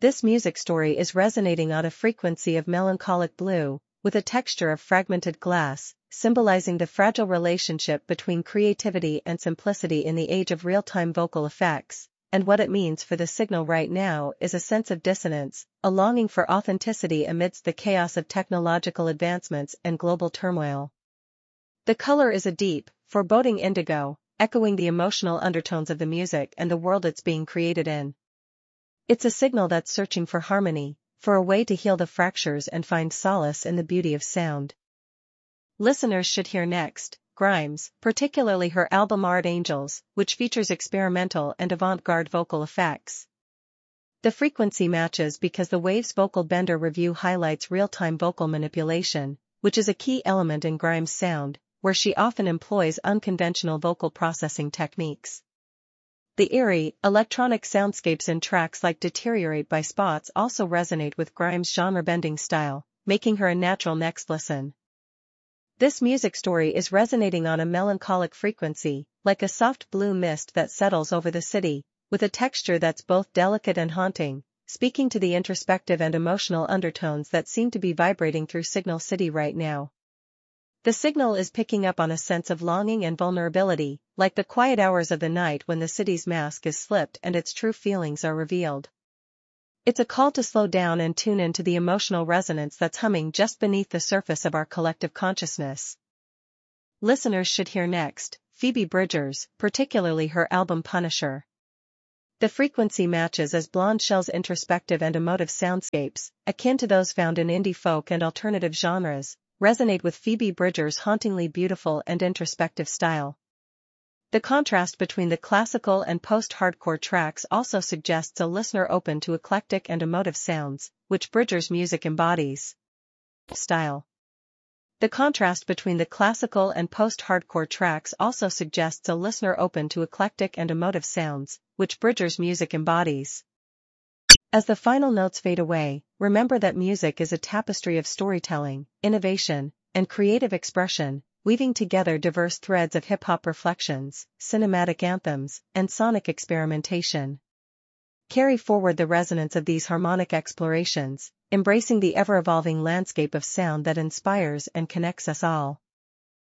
This music story is resonating on a frequency of melancholic blue, with a texture of fragmented glass, symbolizing the fragile relationship between creativity and simplicity in the age of real-time vocal effects. And what it means for the signal right now is a sense of dissonance, a longing for authenticity amidst the chaos of technological advancements and global turmoil. The color is a deep, foreboding indigo, echoing the emotional undertones of the music and the world it's being created in. It's a signal that's searching for harmony, for a way to heal the fractures and find solace in the beauty of sound. Listeners should hear next, Grimes, particularly her album Art Angels, which features experimental and avant-garde vocal effects. The frequency matches because the Waves Vocal Bender review highlights real-time vocal manipulation, which is a key element in Grimes' sound, where she often employs unconventional vocal processing techniques. The eerie, electronic soundscapes in tracks like Deteriorate by Spots also resonate with Grimes' genre-bending style, making her a natural next listen. This music story is resonating on a melancholic frequency, like a soft blue mist that settles over the city, with a texture that's both delicate and haunting, speaking to the introspective and emotional undertones that seem to be vibrating through Signal City right now. The signal is picking up on a sense of longing and vulnerability, like the quiet hours of the night when the city's mask is slipped and its true feelings are revealed. It's a call to slow down and tune into the emotional resonance that's humming just beneath the surface of our collective consciousness. Listeners should hear next, Phoebe Bridgers, particularly her album Punisher. The frequency matches as Blonde Shell's introspective and emotive soundscapes, akin to those found in indie folk and alternative genres, resonate with Phoebe Bridgers' hauntingly beautiful and introspective style. The contrast between the classical and post-hardcore tracks also suggests a listener open to eclectic and emotive sounds, which Bridgers' music embodies. Style. The contrast between the classical and post-hardcore tracks also suggests a listener open to eclectic and emotive sounds, which Bridgers' music embodies. As the final notes fade away, remember that music is a tapestry of storytelling, innovation, and creative expression, weaving together diverse threads of hip-hop reflections, cinematic anthems, and sonic experimentation. Carry forward the resonance of these harmonic explorations, embracing the ever-evolving landscape of sound that inspires and connects us all.